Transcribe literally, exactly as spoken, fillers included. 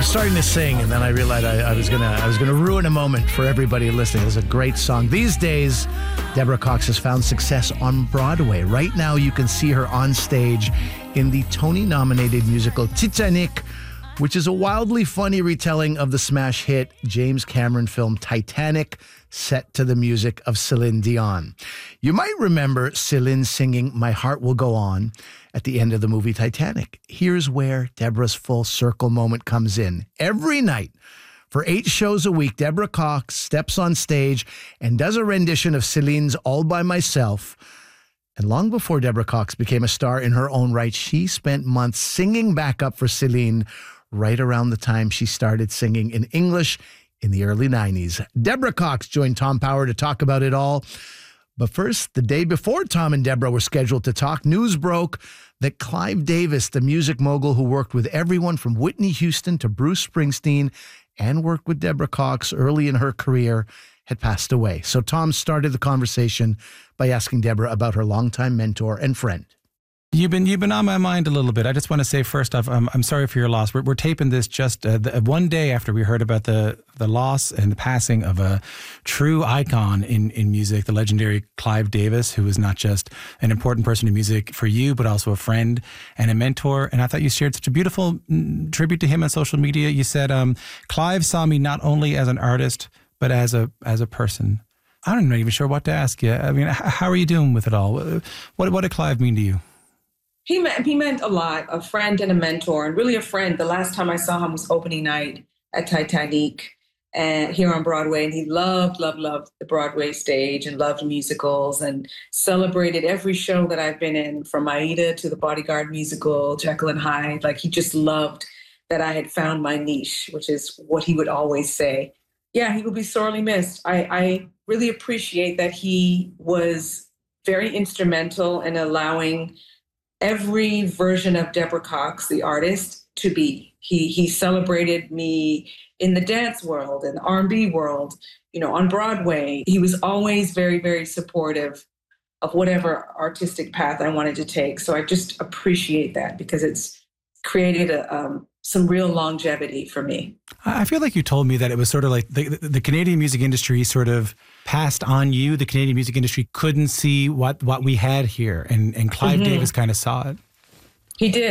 was starting to sing, and then I realized I, I was gonna I was gonna ruin a moment for everybody listening. It was a great song. These days, Deborah Cox has found success on Broadway. Right now, you can see her on stage in the Tony-nominated musical Titanic, which is a wildly funny retelling of the smash hit James Cameron film Titanic, set to the music of Celine Dion. You might remember Celine singing My Heart Will Go On at the end of the movie Titanic. Here's where Deborah's full circle moment comes in. Every night, for eight shows a week, Deborah Cox steps on stage and does a rendition of Celine's All By Myself. And long before Deborah Cox became a star in her own right, she spent months singing backup for Celine right around the time she started singing in English in the early nineties. Deborah Cox joined Tom Power to talk about it all. But first, the day before Tom and Deborah were scheduled to talk, news broke that Clive Davis, the music mogul who worked with everyone from Whitney Houston to Bruce Springsteen and worked with Deborah Cox early in her career, had passed away. So Tom started the conversation by asking Deborah about her longtime mentor and friend. You've been you've been on my mind a little bit. I just want to say first off, I'm, I'm sorry for your loss. We're, we're taping this just uh, the, one day after we heard about the the loss and the passing of a true icon in, in music, the legendary Clive Davis, who was not just an important person in music for you, but also a friend and a mentor. And I thought you shared such a beautiful mm, tribute to him on social media. You said, um, Clive saw me not only as an artist, but as a as a person. I'm not even sure what to ask you. I mean, how are you doing with it all? What what did Clive mean to you? He meant, he meant a lot, a friend and a mentor, and really a friend. The last time I saw him was opening night at Titanic and here on Broadway. And he loved, loved, loved the Broadway stage and loved musicals and celebrated every show that I've been in, from Aida to the Bodyguard musical, Jekyll and Hyde. Like, he just loved that I had found my niche, which is what he would always say. Yeah, he will be sorely missed. I, I really appreciate that he was very instrumental in allowing every version of Deborah Cox, the artist, to be. He he celebrated me in the dance world and the R and B world, you know, on Broadway. He was always very, very supportive of whatever artistic path I wanted to take. So I just appreciate that, because it's created a, um, some real longevity for me. I feel like you told me that it was sort of like the, the Canadian music industry sort of passed on you. The Canadian music industry couldn't see what, what we had here. And, and Clive mm-hmm. Davis kind of saw it. He did.